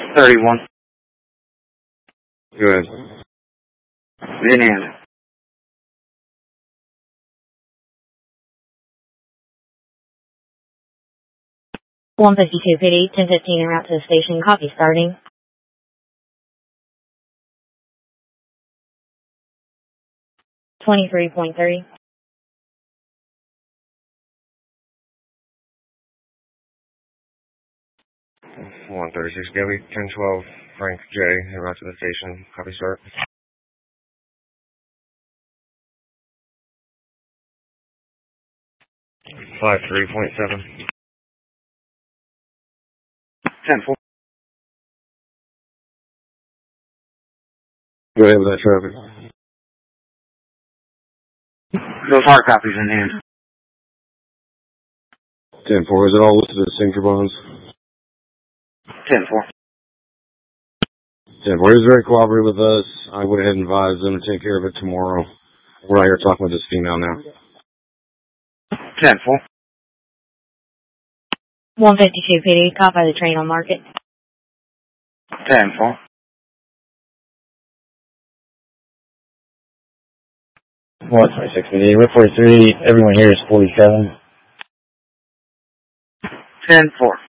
31. Go ahead. In hand. 152 PD, 1015 en route to the station. Copy starting. $23.30. 136 Gabby, 1012 Frank J, en route to the station. Copy start. $53.7. 10-4. Go ahead with that traffic. Those hard copies in hand. 10-4, is it all listed as signature bonds? 10-4. 10-4, he was very cooperative with us. I went ahead and advised them to take care of it tomorrow. We're out here talking with this female now. 10-4. 152 PD, caught by the train on Market. 10-4. 126 PD, we're 43, everyone here is 47. 10-4.